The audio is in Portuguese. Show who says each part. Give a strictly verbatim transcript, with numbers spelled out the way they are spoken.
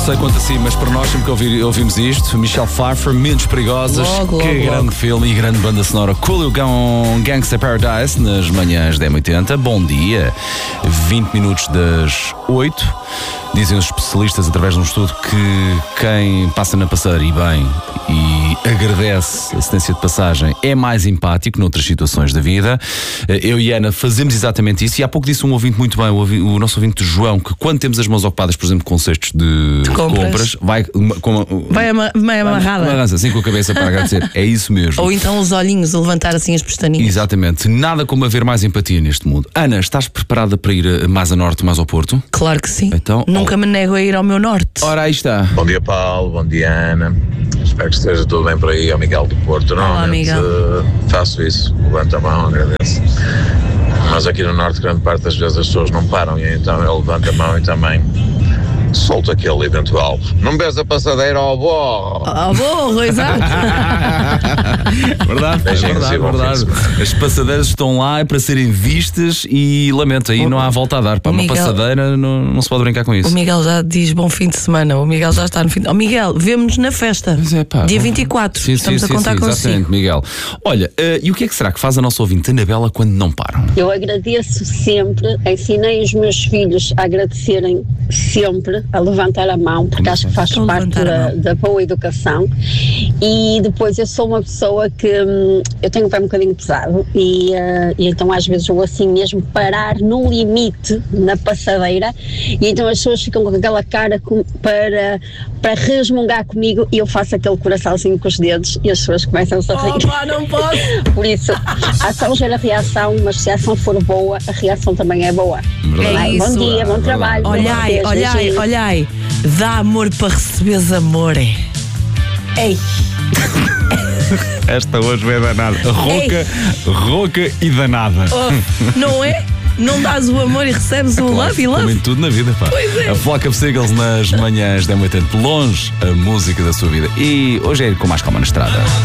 Speaker 1: sei quanto assim, mas para nós sempre que ouvir, ouvimos isto, Michelle Pfeiffer, Mentes Perigosas,
Speaker 2: logo,
Speaker 1: que
Speaker 2: logo,
Speaker 1: grande
Speaker 2: logo.
Speaker 1: filme e grande banda sonora. Coolio com Gangsta Paradise nas manhãs da M oitenta. Bom dia, vinte minutos das oito. Dizem os especialistas através de um estudo que quem passa na passadeira e bem e agradece a assistência de passagem é mais empático noutras situações da vida. Eu e Ana fazemos exatamente isso, e há pouco disse um ouvinte muito bem, o, ouvi, o nosso ouvinte João, que quando temos as mãos ocupadas, por exemplo, com cestos de, de compras. compras, vai com,
Speaker 2: vai ama, meio amarrada.
Speaker 1: Amarrada, assim com a cabeça para agradecer. É isso mesmo.
Speaker 2: Ou então os olhinhos, a levantar assim as pestaninhas.
Speaker 1: Exatamente. Nada como haver mais empatia neste mundo. Ana, estás preparada para ir mais a norte, mais ao Porto?
Speaker 2: Claro que sim.
Speaker 1: Então,
Speaker 2: nunca me nego a ir ao meu norte.
Speaker 1: Ora, aí está.
Speaker 3: Bom dia, Paulo. Bom dia, Ana. Espero que esteja tudo bem por aí. É o Miguel do Porto. Normalmente uh, faço isso. Levanto a mão, agradeço. Mas aqui no norte, grande parte das vezes as pessoas não param, e então eu levanto a mão e também solto aquele eventual. Não vês a passadeira ao borro?
Speaker 2: Ao borro, exato.
Speaker 1: Verdade, é verdade, verdade. As passadeiras estão lá para serem vistas e lamento, aí não há volta a dar. Para uma passadeira não, não se pode brincar com isso.
Speaker 2: O Miguel já diz bom fim de semana. O Miguel já está no fim de... Oh, Miguel, vemo-nos na festa. É, pá, dia vinte e quatro.
Speaker 1: Sim,
Speaker 2: Estamos
Speaker 1: sim,
Speaker 2: a contar
Speaker 1: sim,
Speaker 2: consigo.
Speaker 1: Exatamente, Miguel. Olha, uh, e o que é que será que faz a nossa ouvinte Anabela quando não param?
Speaker 4: Eu agradeço sempre, ensinei os meus filhos a agradecerem sempre, a levantar a mão, porque acho que faz
Speaker 2: Estou
Speaker 4: parte da, da boa educação. E depois eu sou uma pessoa que hum, eu tenho o pé um bocadinho pesado e, uh, e então às vezes vou assim mesmo parar no limite na passadeira, e então as pessoas ficam com aquela cara com, para, para resmungar comigo, e eu faço aquele coraçãozinho com os dedos e as pessoas começam-se a rir.
Speaker 2: Oh, pá, não posso!
Speaker 4: Por isso, a ação gera reação, mas se a ação for boa, a reação também é boa.
Speaker 2: É isso.
Speaker 4: Bom dia, bom trabalho.
Speaker 2: Olhai, olhai, olhai. Dá amor para receberes amor. Ei!
Speaker 1: Esta hoje vai danada. Rouca, rouca e danada.
Speaker 2: Oh, não é? Não dás o amor e recebes o
Speaker 1: claro,
Speaker 2: love e love?
Speaker 1: Como em tudo na vida, pá.
Speaker 2: Pois é.
Speaker 1: A Flock of Seagulls nas manhãs da M oitenta. Longe a música da sua vida. E hoje é ir com mais calma na estrada.